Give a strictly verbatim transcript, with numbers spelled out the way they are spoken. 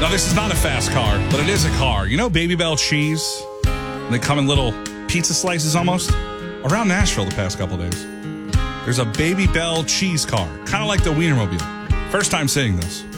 Now, this is not a fast car, but it is a car. You know Baby Bell cheese? They come in little pizza slices almost. Around Nashville the past couple days, there's a Baby Bell cheese car, kind of like the Wienermobile. First time seeing this.